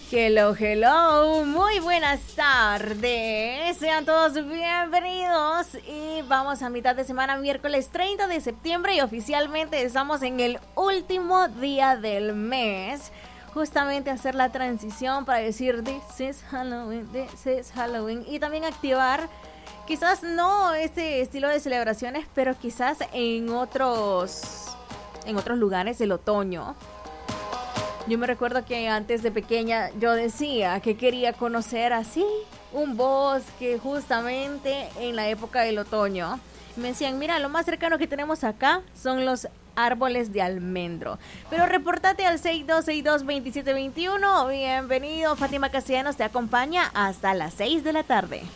Hello, hello, muy buenas tardes, sean todos bienvenidos y vamos a mitad de semana, miércoles 30 de septiembre y oficialmente estamos en el último día del mes, justamente hacer la transición para decir this is Halloween y también activar quizás no este estilo de celebraciones, pero quizás en otros lugares del otoño. Yo me recuerdo que antes de pequeña yo decía que quería conocer así un bosque justamente en la época del otoño. Me decían, mira, lo más cercano que tenemos acá son los árboles de almendro. Pero repórtate al 6262-2721. Bienvenido, Fátima Castellanos te acompaña hasta las 6 de la tarde.